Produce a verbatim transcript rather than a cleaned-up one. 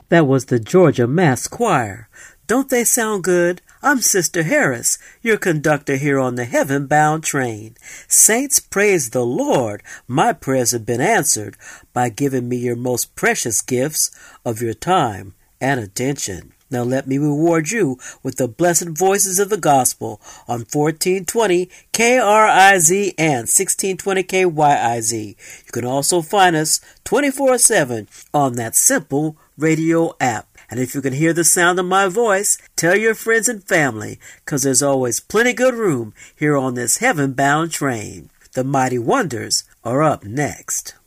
That was the Georgia Mass Choir. Don't they sound good? I'm Sister Harris, your conductor here on the heaven-bound train. Saints, praise the Lord. My prayers have been answered by giving me your most precious gifts of your time and attention. Now let me reward you with the blessed voices of the gospel on fourteen twenty K R I Z and sixteen twenty K Y I Z. You can also find us twenty-four seven on that simple radio app. And if you can hear the sound of my voice, tell your friends and family, because there's always plenty good room here on this heaven-bound train. The Mighty Wonders are up next.